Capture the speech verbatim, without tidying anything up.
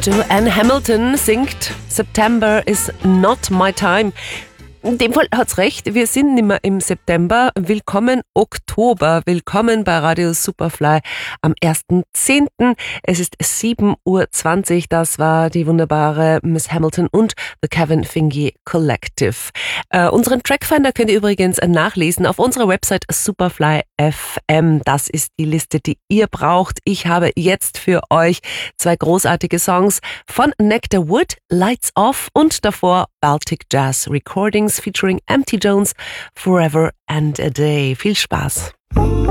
Joanne Hamilton singt September is not my time. In dem Fall hat's recht, wir sind nicht mehr im September. Willkommen Oktober, willkommen bei Radio Superfly am ersten zehnten Es ist sieben Uhr zwanzig, das war die wunderbare Miss Hamilton und The Kevin Finge Collective. Äh, unseren Trackfinder könnt ihr übrigens nachlesen auf unserer Website Superfly F M. Das ist die Liste, die ihr braucht. Ich habe jetzt für euch zwei großartige Songs von Nectar Wood, Lights Off und davor Baltic Jazz Recordings featuring Empty Jones, Forever and a Day. Viel Spaß!